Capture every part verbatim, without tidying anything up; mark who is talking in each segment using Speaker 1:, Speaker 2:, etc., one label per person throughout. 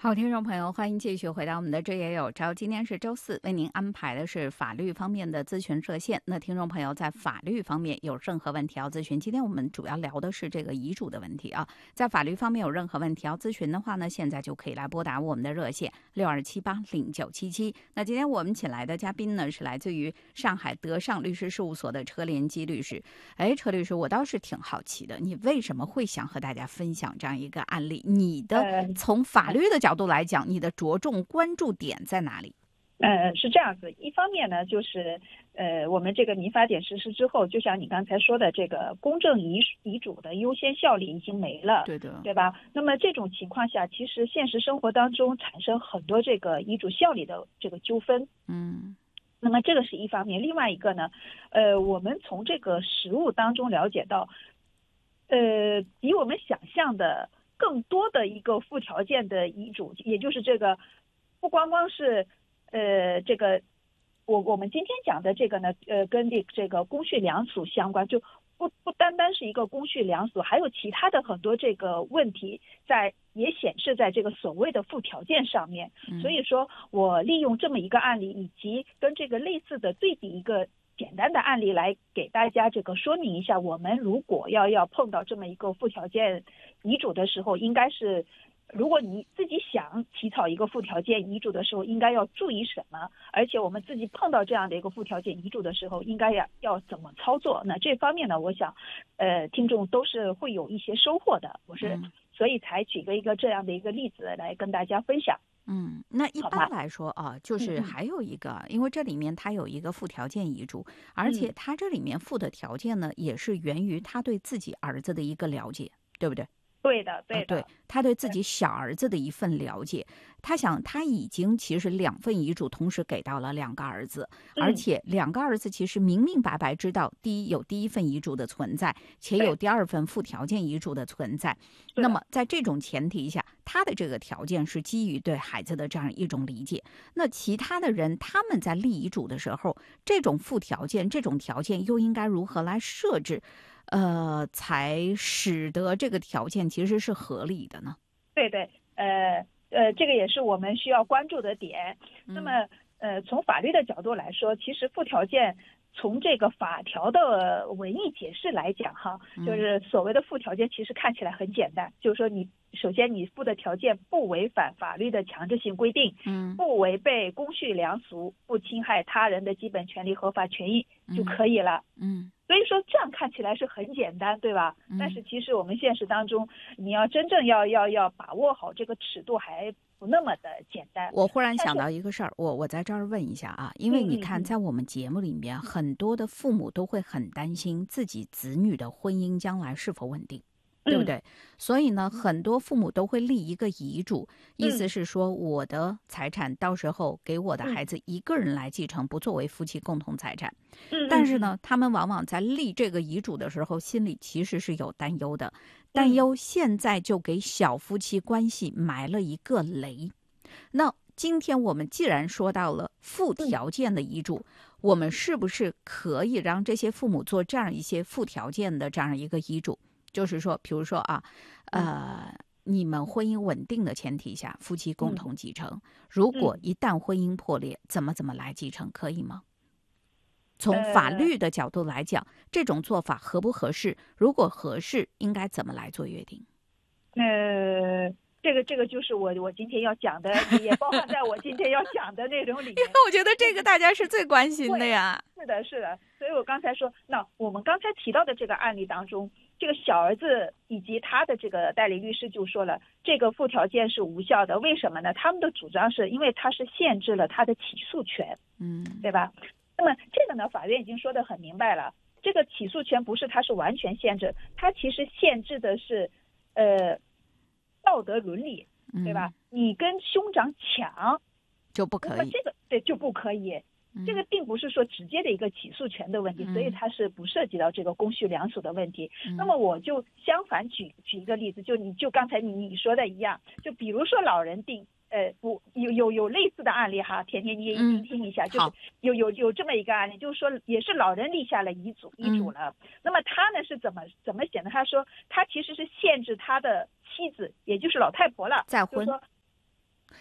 Speaker 1: 好，听众朋友，欢迎继续回到我们的《这也有招》。今天是周四，为您安排的是法律方面的咨询热线。那听众朋友在法律方面有任何问题要咨询，今天我们主要聊的是这个遗嘱的问题啊。在法律方面有任何问题要咨询的话呢，现在就可以来拨打我们的热线六二七八零九七七。那今天我们请来的嘉宾呢，是来自于上海德尚律师事务所的车连基律师。哎，车律师，我倒是挺好奇的，你为什么会想和大家分享这样一个案例？你的从法律的角度来讲，你的着重关注点在哪里？
Speaker 2: 呃，是这样子，一方面呢，就是呃，我们这个民法典实施之后，就像你刚才说的，这个公证遗遗嘱的优先效力已经没了，
Speaker 1: 对的，
Speaker 2: 对吧？那么这种情况下，其实现实生活当中产生很多这个遗嘱效力的这个纠纷，
Speaker 1: 嗯，
Speaker 2: 那么这个是一方面，另外一个呢，呃，我们从这个实务当中了解到，呃，比我们想象的更多的一个附条件的遗嘱，也就是这个不光光是呃这个我我们今天讲的这个呢，呃，跟这这个公序良俗相关，就不不单单是一个公序良俗，还有其他的很多这个问题在也显示在这个所谓的附条件上面。所以说我利用这么一个案例，以及跟这个类似的对比一个简单的案例来给大家这个说明一下，我们如果要要碰到这么一个附条件遗嘱的时候，应该是如果你自己想起草一个附条件遗嘱的时候，应该要注意什么？而且我们自己碰到这样的一个附条件遗嘱的时候，应该要要怎么操作？那这方面呢，我想，呃，听众都是会有一些收获的。我是、嗯、所以才举个一个这样的一个例子来跟大家分享。
Speaker 1: 嗯，那一般来说啊，就是还有一个，因为这里面它有一个附条件遗嘱，而且它这里面附的条件呢，也是源于他对自己儿子的一个了解，对不对？
Speaker 2: 对的，对的、
Speaker 1: 呃，对，他对自己小儿子的一份了解，他想他已经其实两份遗嘱同时给到了两个儿子，而且两个儿子其实明明白白知道，第一有第一份遗嘱的存在，且有第二份附条件遗嘱的存在。那么在这种前提下，他的这个条件是基于对孩子的这样一种理解。那其他的人他们在立遗嘱的时候，这种附条件、这种条件又应该如何来设置？呃，才使得这个条件其实是合理的呢？
Speaker 2: 对对，呃呃，这个也是我们需要关注的点。那么，呃，从法律的角度来说，其实附条件从这个法条的文义解释来讲，哈，就是所谓的附条件，其实看起来很简单，就是说你首先你附的条件不违反法律的强制性规定，嗯，不违背公序良俗，不侵害他人的基本权利合法权益就可以了，嗯。所以说这样看起来是很简单，对吧？但是其实我们现实当中，你要真正要要要把握好这个尺度，还不那么的简单。
Speaker 1: 我忽然想到一个事儿，我我在这儿问一下啊，因为你看，在我们节目里面，很多的父母都会很担心自己子女的婚姻将来是否稳定。对不对？所以呢，很多父母都会立一个遗嘱，意思是说我的财产到时候给我的孩子一个人来继承，不作为夫妻共同财产。但是呢，他们往往在立这个遗嘱的时候，心里其实是有担忧的，担忧现在就给小夫妻关系埋了一个雷。那今天我们既然说到了附条件的遗嘱，我们是不是可以让这些父母做这样一些附条件的这样一个遗嘱？就是说，比如说啊，呃，你们婚姻稳定的前提下，夫妻共同继承。如果一旦婚姻破裂，怎么怎么来继承，可以吗？从法律的角度来讲，这种做法合不合适？如果合适，应该怎么来做约定？
Speaker 2: 呃，这个这个就是我我今天要讲的，也包含在我今天要讲的内容里面。
Speaker 1: 因为我觉得这个大家是最关心的呀。
Speaker 2: 是的，是的。所以我刚才说，那我们刚才提到的这个案例当中，这个小儿子以及他的这个代理律师就说了，这个附条件是无效的。为什么呢？他们的主张是因为他是限制了他的起诉权，嗯，对吧？那么这个呢，法院已经说得很明白了，这个起诉权不是它是完全限制，它其实限制的是，呃，道德伦理，对吧？嗯、你跟兄长抢
Speaker 1: 就不可以，
Speaker 2: 那么这个对就不可以。这个并不是说直接的一个起诉权的问题，所以它是不涉及到这个公序良俗的问题。那么我就相反举举一个例子，就你就刚才你你说的一样，就比如说老人定，呃，不有有有类似的案例哈，甜甜你也一定听一下，就是有有有这么一个案例，就是说也是老人立下了遗嘱遗嘱了，那么他呢是怎么怎么写的？他说他其实是限制他的妻子，也就是老太婆了，
Speaker 1: 再婚。
Speaker 2: 就是说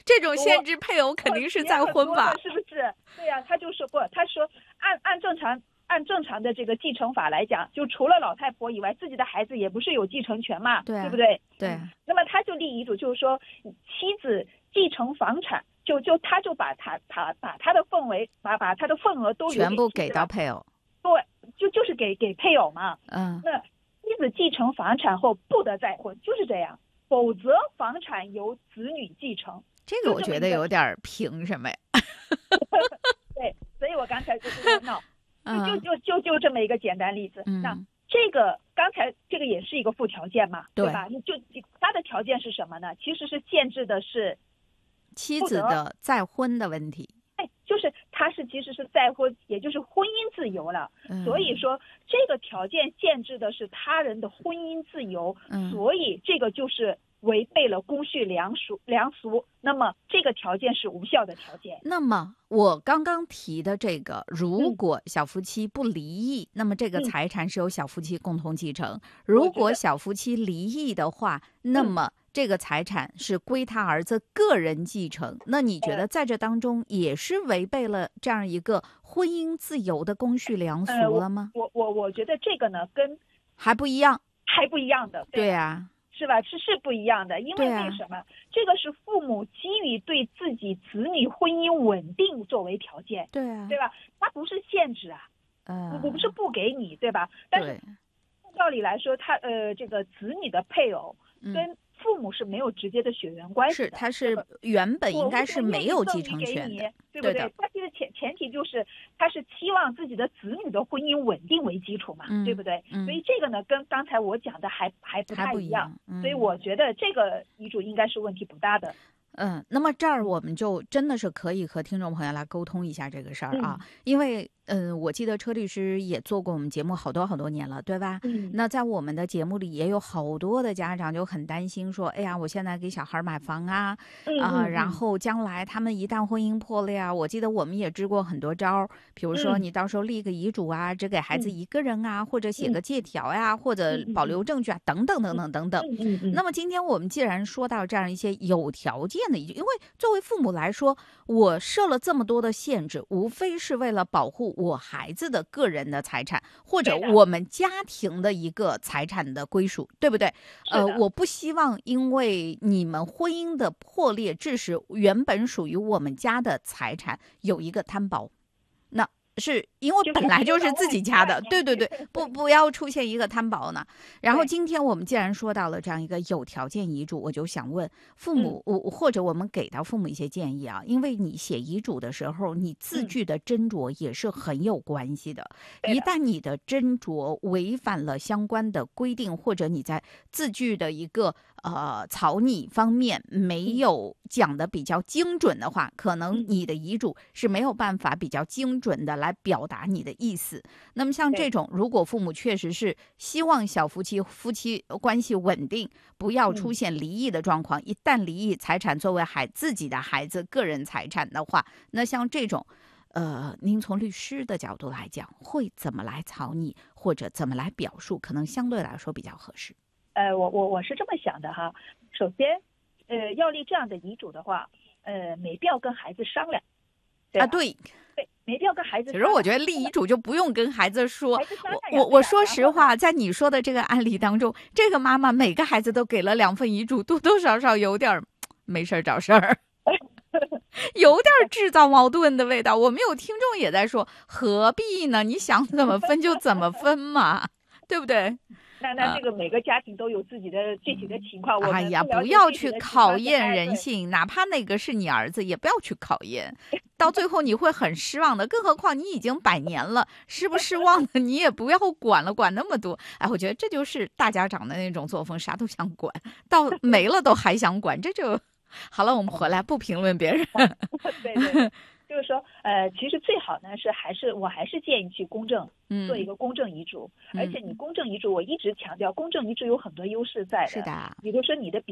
Speaker 1: 这种限制配偶肯定是再婚吧？
Speaker 2: 是不是？对呀、啊，他就说不，他说按按正常按正常的这个继承法来讲，就除了老太婆以外，自己的孩子也不是有继承权嘛，
Speaker 1: 对、啊、
Speaker 2: 对不对？
Speaker 1: 对、
Speaker 2: 嗯。那么他就立遗嘱，就是说妻子继承房产，就就他就把他他把他的份为把把他的份额都
Speaker 1: 全部给到配偶。
Speaker 2: 对，就就是给给配偶嘛。
Speaker 1: 嗯。
Speaker 2: 那妻子继承房产后不得再婚，就是这样，否则房产由子女继承。
Speaker 1: 这个我觉得有点凭什么呀？
Speaker 2: 对，所以我刚才就是闹，就就就就这么一个简单例子。
Speaker 1: 嗯、
Speaker 2: 那这个刚才这个也是一个附条件嘛，
Speaker 1: 对,
Speaker 2: 对吧？你就他的条件是什么呢？其实是限制的是
Speaker 1: 妻子的再婚的问题。
Speaker 2: 哎，就是他是其实是再婚，也就是婚姻自由了。
Speaker 1: 嗯、
Speaker 2: 所以说这个条件限制的是他人的婚姻自由，
Speaker 1: 嗯、
Speaker 2: 所以这个就是违背了公序良俗良俗，那么这个条件是无效的条件。
Speaker 1: 那么我刚刚提的这个，如果小夫妻不离异，嗯、那么这个财产是由小夫妻共同继承。嗯、如果小夫妻离异的话，那么这个财产是归他儿子个人继承。那你觉得在这当中也是违背了这样一个婚姻自由的公序良俗了吗？
Speaker 2: 呃、我我我觉得这个呢跟
Speaker 1: 还不一样，
Speaker 2: 还不一样的。
Speaker 1: 对呀。
Speaker 2: 是吧？是是不一样的，因为为什么？啊、这个是父母基于对自己子女婚姻稳定作为条件，
Speaker 1: 对啊，
Speaker 2: 对吧？它不是限制啊，
Speaker 1: 嗯、
Speaker 2: 呃，我不是不给你，对吧？但是按道理来说，他呃，这个子女的配偶跟父母是没有直接的血缘关系的，
Speaker 1: 是，他是原本应该是没有继承权的，
Speaker 2: 对不对？他其实前前提就是他是期望自己的子女的婚姻稳定为基础嘛，
Speaker 1: 嗯、
Speaker 2: 对不对？
Speaker 1: 嗯、
Speaker 2: 所以这个呢，跟刚才我讲的还还不太一样，
Speaker 1: 嗯、
Speaker 2: 所以我觉得这个遗嘱应该是问题不大的。
Speaker 1: 嗯，那么这儿我们就真的是可以和听众朋友来沟通一下这个事儿啊，
Speaker 2: 嗯、
Speaker 1: 因为嗯，我记得车律师也做过我们节目好多好多年了，对吧？
Speaker 2: 嗯，
Speaker 1: 那在我们的节目里也有好多的家长就很担心说，哎呀，我现在给小孩买房啊，
Speaker 2: 嗯、
Speaker 1: 啊、
Speaker 2: 嗯，
Speaker 1: 然后将来他们一旦婚姻破裂啊，我记得我们也支过很多招，比如说你到时候立个遗嘱啊，只给孩子一个人啊，
Speaker 2: 嗯、
Speaker 1: 或者写个借条呀、啊，或者保留证据啊，等等等等等等。
Speaker 2: 嗯嗯。
Speaker 1: 那么今天我们既然说到这样一些有条件的遗嘱，因为作为父母来说，我设了这么多的限制，无非是为了保护我孩子的个人的财产，或者我们家庭的一个财产的归属，对不对？呃，我不希望因为你们婚姻的破裂，致使原本属于我们家的财产有一个摊薄。那是因为本来就是自己家的，对对对，不不要出现一个摊薄呢。然后今天我们既然说到了这样一个有条件遗嘱，我就想问父母，我、嗯、或者我们给到父母一些建议啊，因为你写遗嘱的时候，你字句的斟酌也是很有关系的。嗯、一旦你的斟酌违反了相关的规定，或者你在字句的一个呃草拟方面没有讲的比较精准的话，可能你的遗嘱是没有办法比较精准的来表达你的意思。那么像这种，如果父母确实是希望小夫妻夫妻关系稳定，不要出现离异的状况，嗯、一旦离异，财产作为孩自己的孩子个人财产的话，那像这种呃，您从律师的角度来讲，会怎么来草拟或者怎么来表述，可能相对来说比较合适？
Speaker 2: 呃，我我我是这么想的哈。首先，呃，要立这样的遗嘱的话，呃，没必要跟孩子商量。对
Speaker 1: 啊，对。
Speaker 2: 对，没必要跟孩子。
Speaker 1: 其实我觉得立遗嘱就不用跟孩子说。
Speaker 2: 孩子
Speaker 1: 我我我说实话，在你说的这个案例当中，这个妈妈每个孩子都给了两份遗嘱，多多少少有点没事找事儿，有点制造矛盾的味道。我们有听众也在说，何必呢？你想怎么分就怎么分嘛，对不对？
Speaker 2: 那那这个每个家庭都有自己的具体的情况。
Speaker 1: 哎呀，不要去考验人性，哪怕那个是你儿子，也不要去考验，到最后你会很失望的。更何况你已经百年了，失不失望的你也不要管了，管那么多。哎，我觉得这就是大家长的那种作风，啥都想管，到没了都还想管，这就好了。我们回来不评论别人。
Speaker 2: 对对。就是说，呃，其实最好呢是还是我还是建议去公证，做一个公证遗嘱。
Speaker 1: 嗯、
Speaker 2: 而且你公证遗嘱，我一直强调，公证遗嘱有很多优势在的。
Speaker 1: 是的，
Speaker 2: 比如说你的笔